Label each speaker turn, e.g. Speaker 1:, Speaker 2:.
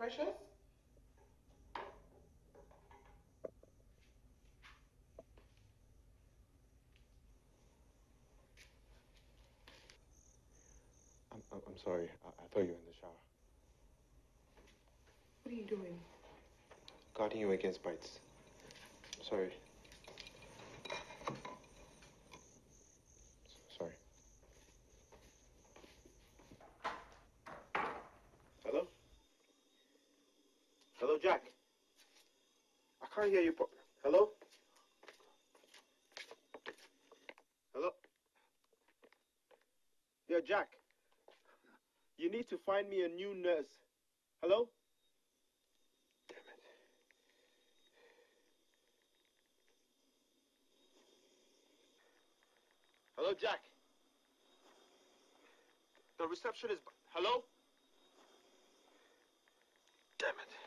Speaker 1: Precious?
Speaker 2: I'm sorry. I thought you were in the shower.
Speaker 1: What are you doing?
Speaker 2: Guarding you against bites. Sorry. Sorry. Hello? Hello, Jack. I can't hear you. Hello? Hello? Yeah, Jack. You need to find me a new nurse. Hello? Damn it. Hello, Jack. The reception is... Hello? Damn it.